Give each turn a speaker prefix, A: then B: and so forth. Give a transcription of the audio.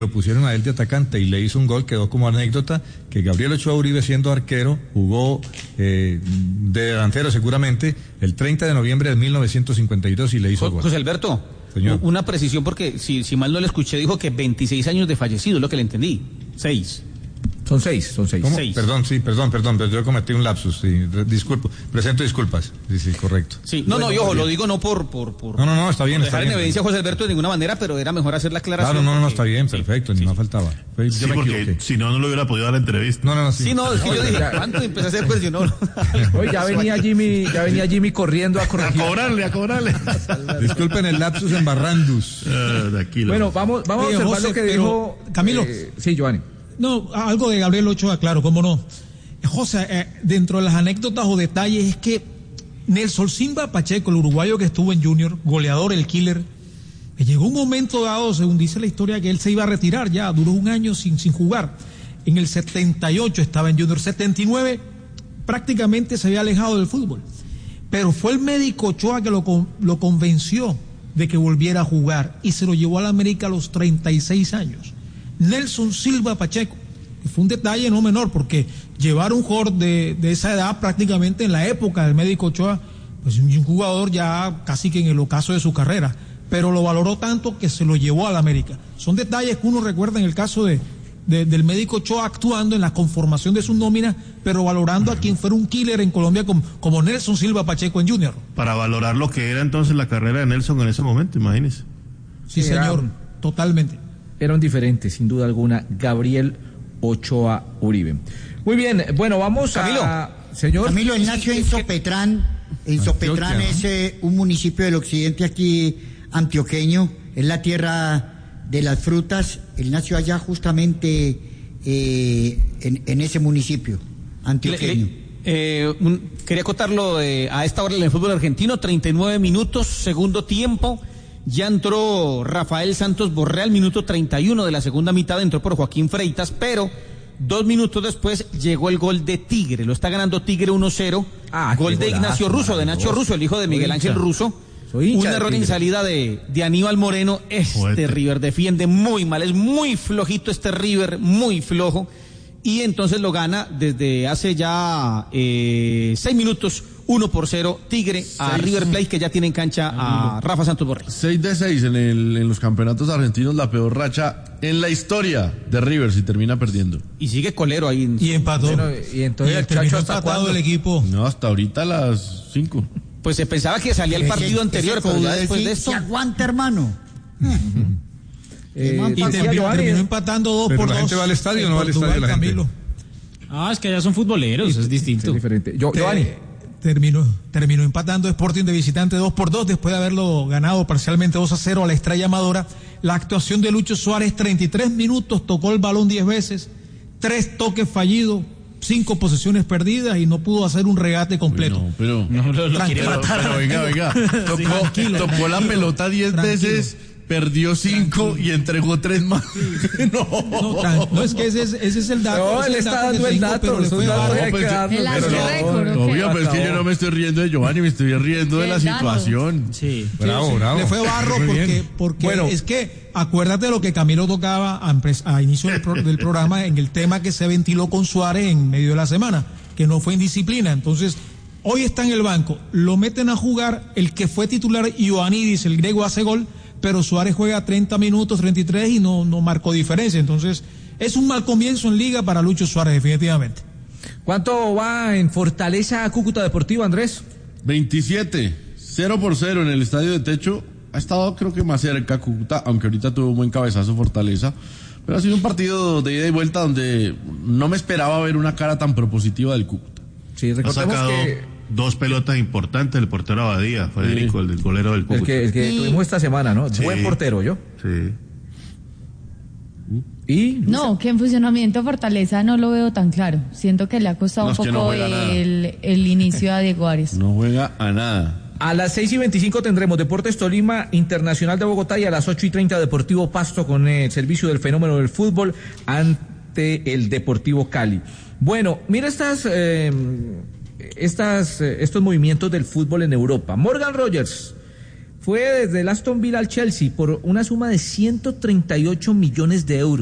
A: lo pusieron a él de atacante y le hizo un gol. Quedó como anécdota que Gabriel Ochoa Uribe, siendo arquero, jugó de delantero seguramente el 30 de noviembre de 1952 y le hizo gol.
B: José Alberto, señor, una precisión porque si mal no le escuché, dijo que 26 años de fallecido, es lo que le entendí. 6.
C: Son seis.
A: ¿Cómo?
C: 6.
A: Perdón, pero yo cometí un lapsus, sí, presento disculpas. Sí, correcto.
B: Sí, no, ojo, lo digo no por
A: No, está bien,
B: dejar en evidencia a José Alberto de ninguna manera, pero era mejor hacer la aclaración.
A: Claro, no, está bien, perfecto, ni más faltaba.
D: Sí, porque si no lo hubiera podido dar la entrevista.
A: No,
B: sí. No, es que yo dije, ¿cuánto? Empecé a hacer cuestionó.
C: Hoy ya venía Jimmy corriendo a corregir.
D: A cobrarle.
A: Disculpen el lapsus en Barrandus.
C: Bueno, vamos a observar José, lo que dijo
E: Camilo.
C: Sí, Giovanni.
E: No, algo de Gabriel Ochoa, claro, cómo no. José, dentro de las anécdotas o detalles es que Nelson Silva Pacheco, el uruguayo que estuvo en Junior, goleador, el killer, llegó un momento dado, según dice la historia, que él se iba a retirar ya, duró un año sin jugar. En el 78 estaba en Junior, 79 prácticamente se había alejado del fútbol. Pero fue el médico Ochoa que lo convenció de que volviera a jugar y se lo llevó a la América a los 36 años. Nelson Silva Pacheco, que fue un detalle no menor, porque llevar un jugador de esa edad prácticamente en la época del médico Ochoa, pues un jugador ya casi que en el ocaso de su carrera, pero lo valoró tanto que se lo llevó a la América. Son detalles que uno recuerda en el caso del médico Ochoa actuando en la conformación de su nómina, pero valorando a quien fuera un killer en Colombia como Nelson Silva Pacheco en Junior.
D: Para valorar lo que era entonces la carrera de Nelson en ese momento, imagínese.
E: Sí, señor, totalmente.
C: Era un diferente, sin duda alguna, Gabriel Ochoa Uribe. Muy bien, bueno, vamos a... Señor.
F: Camilo, él nació en Sopetrán. En Sopetrán es un municipio del occidente aquí antioqueño. Es la tierra de las frutas. Él nació allá justamente en ese municipio antioqueño.
B: Quería acotarlo a esta hora en el fútbol argentino, 39 minutos, segundo tiempo. Ya entró Rafael Santos Borré al minuto 31 de la segunda mitad, entró por Joaquín Freitas, pero 2 minutos después llegó el gol de Tigre, lo está ganando Tigre 1-0, gol de Ignacio Russo, de Nacho Russo, el hijo de Miguel Ángel Russo, un error en salida de Aníbal Moreno. River defiende muy mal, es muy flojito este River, muy flojo, y entonces lo gana desde hace ya 6 minutos, 1-0 Tigre a River Plate, que ya tiene en cancha a Rafa Santos Borré.
G: 6-6 en los campeonatos argentinos, la peor racha en la historia de River, si termina perdiendo.
B: Y sigue colero ahí.
E: Y empató.
C: Bueno, y entonces el
E: terminó
C: Chacho
E: empatado el equipo.
G: No, hasta ahorita a las 5.
B: Pues se pensaba que salía el partido anterior, pero ya después de esto...
F: Se aguanta, hermano.
E: Y terminó empatando 2-2.
A: ¿La gente va al estadio o no va al estadio la gente?
E: Camilo.
H: Es que allá son futboleros, es distinto.
C: Es diferente. Giovanni.
E: Terminó empatando Sporting de visitante 2-2 después de haberlo ganado parcialmente 2-0 a la Estrella Amadora. La actuación de Lucho Suárez, 33 minutos, tocó el balón 10 veces, 3 toques fallidos, 5 posesiones perdidas y no pudo hacer un regate completo.
G: Pero venga. Tocó la pelota 10 veces, perdió 5 y entregó 3 más.
E: No, es que ese es el dato.
C: No, él está dando el dato.
E: Pero le fue bajo.
G: Obvio, pero es que yo no me estoy riendo de Giovanni, me estoy riendo de la situación.
H: Sí.
A: Bravo.
E: Le fue barro porque bueno, es que acuérdate de lo que Camilo tocaba a inicio del programa en el tema que se ventiló con Suárez en medio de la semana, que no fue indisciplina. Entonces, hoy está en el banco, lo meten a jugar, el que fue titular, Ioannidis, el griego, hace gol, pero Suárez juega 30 minutos, 33 y no marcó diferencia. Entonces, es un mal comienzo en liga para Lucho Suárez, definitivamente.
C: ¿Cuánto va en Fortaleza Cúcuta Deportivo, Andrés?
G: 27, 0-0 en el estadio de techo. Ha estado, creo que más cerca Cúcuta, aunque ahorita tuvo un buen cabezazo Fortaleza. Pero ha sido un partido de ida y vuelta donde no me esperaba ver una cara tan propositiva del Cúcuta.
C: Sí, recordemos que
D: 2 pelotas importantes del portero Abadía, Federico, el del golero del Cúcuta.
C: El que tuvimos esta semana, ¿no?
D: Sí.
C: Buen portero, ¿yo?
D: Sí.
C: ¿Y?
I: No, que en funcionamiento Fortaleza no lo veo tan claro. Siento que le ha costado un poco el inicio a Diego Arias.
G: No juega a nada.
C: A las 6:25 tendremos Deportes Tolima, Internacional de Bogotá, y a las 8:30 Deportivo Pasto con el servicio del fenómeno del fútbol ante el Deportivo Cali. Bueno, mira estos movimientos del fútbol en Europa. Morgan Rogers fue desde el Aston Villa al Chelsea por una suma de 138 millones de euros.